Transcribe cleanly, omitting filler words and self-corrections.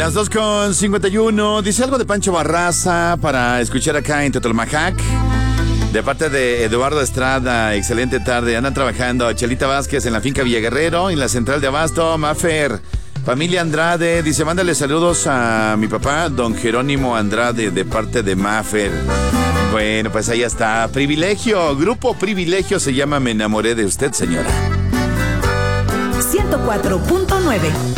Las 2:51. Dice algo de Pancho Barraza para escuchar acá en Totalmajac. De parte de Eduardo Estrada, excelente tarde. Andan trabajando Chelita Vázquez en la finca Villaguerrero, en la central de Abasto. Mafer, familia Andrade, dice, mándale saludos a mi papá, don Jerónimo Andrade, de parte de Mafer. Bueno, pues ahí está. Privilegio, Grupo Privilegio se llama Me enamoré de usted, señora. 104.9